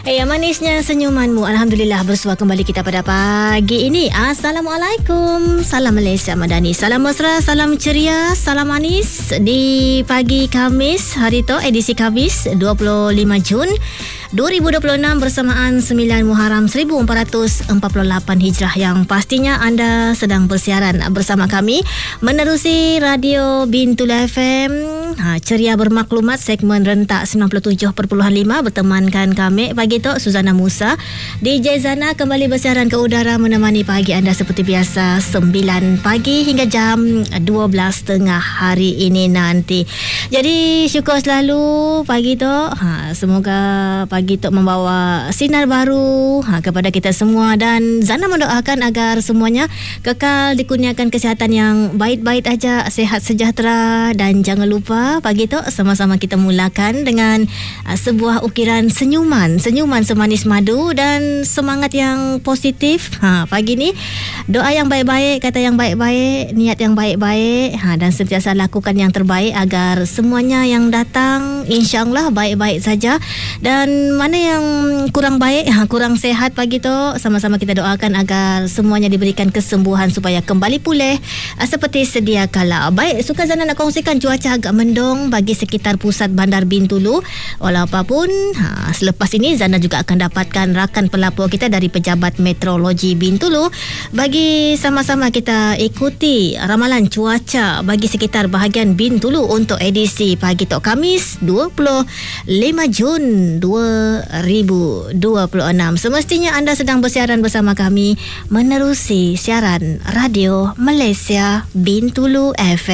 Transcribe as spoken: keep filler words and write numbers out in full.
Eh, manisnya senyumanmu. Alhamdulillah bersua kembali kita pada pagi ini. Assalamualaikum. Salam Malaysia Madani. Salam mesra, salam ceria, salam manis di pagi Khamis. Hari tu edisi Khamis dua puluh lima Jun dua ribu dua puluh enam bersamaan sembilan Muharram seribu empat ratus empat puluh lapan Hijrah, yang pastinya anda sedang bersiaran bersama kami menerusi Radio Bintul F M. Ha, ceria bermaklumat segmen rentak sembilan puluh tujuh perpuluhan lima bertemankan kami pagi tu Suzana Musa. D J Zana kembali bersiaran ke udara menemani pagi anda seperti biasa sembilan pagi hingga jam dua belas tiga puluh hari ini nanti. Jadi syukur selalu pagi tu. Ha, semoga pagi tu membawa sinar baru ha, kepada kita semua, dan Zana mendoakan agar semuanya kekal dikurniakan kesihatan yang baik-baik aja, sehat sejahtera, dan jangan lupa pagi tu sama-sama kita mulakan dengan uh, sebuah ukiran senyuman, senyuman semanis madu dan semangat yang positif. Ha, pagi ni doa yang baik-baik, kata yang baik-baik, niat yang baik-baik, ha, dan sentiasa lakukan yang terbaik agar semuanya yang datang insya-Allah baik-baik saja, dan mana yang kurang baik, ha, kurang sehat pagi tu sama-sama kita doakan agar semuanya diberikan kesembuhan supaya kembali pulih uh, seperti sedia kala. Baik, suka Zana nak kongsikan cuaca agak mendung bagi sekitar pusat Bandar Bintulu. Walau apapun, ha, selepas ini Zana juga akan dapatkan rakan pelapor kita dari Pejabat Meteorologi Bintulu bagi sama-sama kita ikuti ramalan cuaca bagi sekitar bahagian Bintulu untuk edisi pagi tok Khamis dua puluh lima Jun dua ribu dua puluh enam. Semestinya anda sedang bersiaran bersama kami menerusi siaran Radio Malaysia Bintulu F M.